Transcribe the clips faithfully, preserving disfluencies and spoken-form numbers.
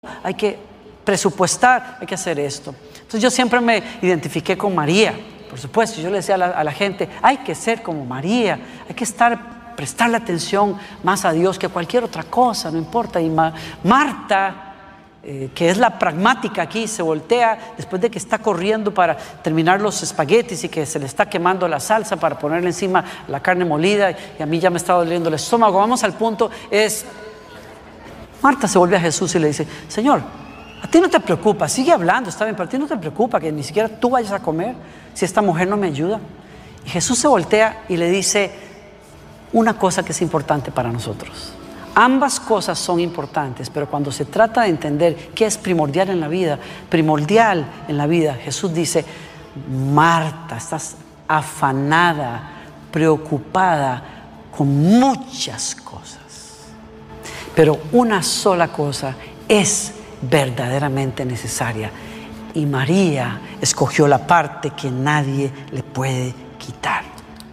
hay que presupuestar, hay que hacer esto. Entonces yo siempre me identifiqué con María, por supuesto. Yo le decía a la, a la gente, hay que ser como María, hay que estar, prestarle atención más a Dios que a cualquier otra cosa, no importa. Y Ma, Marta, eh, que es la pragmática aquí, se voltea después de que está corriendo para terminar los espaguetis y que se le está quemando la salsa para ponerle encima la carne molida, y a mí ya me está doliendo el estómago. Vamos al punto, es... Marta se vuelve a Jesús y le dice, Señor, a ti no te preocupa, sigue hablando, está bien, pero a ti no te preocupa que ni siquiera tú vayas a comer si esta mujer no me ayuda. Y Jesús se voltea y le dice una cosa que es importante para nosotros. Ambas cosas son importantes, pero cuando se trata de entender qué es primordial en la vida, primordial en la vida, Jesús dice, Marta, estás afanada, preocupada con muchas cosas, pero una sola cosa es verdaderamente necesaria, y María escogió la parte que nadie le puede quitar.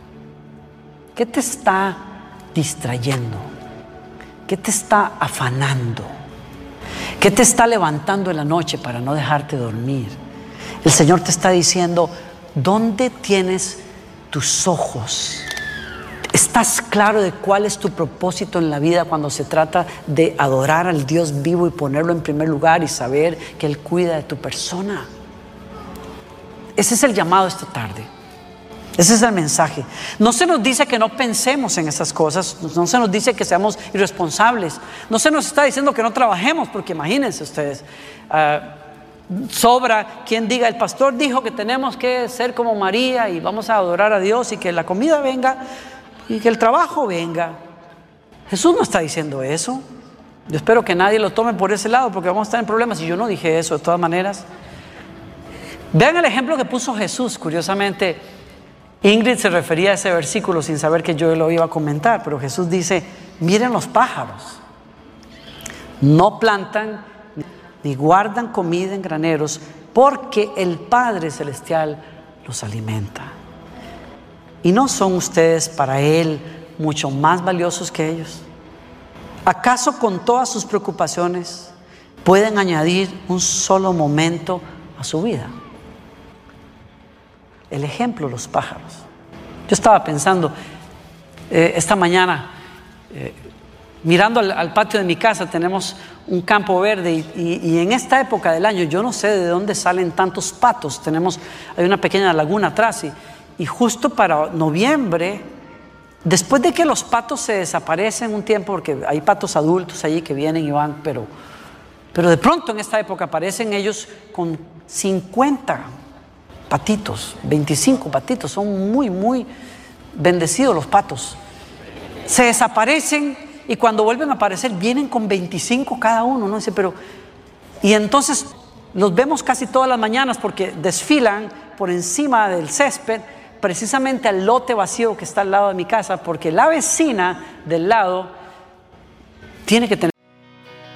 ¿Qué te está distrayendo? ¿Qué te está afanando? ¿Qué te está levantando en la noche para no dejarte dormir? El Señor te está diciendo, ¿dónde tienes tus ojos? ¿Estás claro de cuál es tu propósito en la vida cuando se trata de adorar al Dios vivo y ponerlo en primer lugar y saber que Él cuida de tu persona? Ese es el llamado esta tarde. Ese es el mensaje. No se nos dice que no pensemos en esas cosas, no se nos dice que seamos irresponsables, no se nos está diciendo que no trabajemos, porque imagínense ustedes, uh, sobra quien diga, el pastor dijo que tenemos que ser como María y vamos a adorar a Dios y que la comida venga y que el trabajo venga. Jesús no está diciendo eso. Yo espero que nadie lo tome por ese lado, porque vamos a estar en problemas. Y yo no dije eso de todas maneras. Vean el ejemplo que puso Jesús. Curiosamente, Ingrid se refería a ese versículo sin saber que yo lo iba a comentar, pero Jesús dice, miren los pájaros, no plantan ni guardan comida en graneros, porque el Padre Celestial los alimenta. ¿Y no son ustedes para Él mucho más valiosos que ellos? ¿Acaso con todas sus preocupaciones pueden añadir un solo momento a su vida? El ejemplo, los pájaros. Yo estaba pensando eh, esta mañana, eh, mirando al, al patio de mi casa, tenemos un campo verde y, y, y en esta época del año, yo no sé de dónde salen tantos patos. Tenemos, hay una pequeña laguna atrás y, y justo para noviembre, después de que los patos se desaparecen un tiempo, porque hay patos adultos allí que vienen y van, pero, pero de pronto en esta época aparecen ellos con cincuenta patitos, veinticinco patitos, son muy, muy bendecidos los patos. Se desaparecen y cuando vuelven a aparecer vienen con veinticinco cada uno, ¿no? Dice, pero... Y entonces los vemos casi todas las mañanas porque desfilan por encima del césped, precisamente al lote vacío que está al lado de mi casa, porque la vecina del lado tiene que tener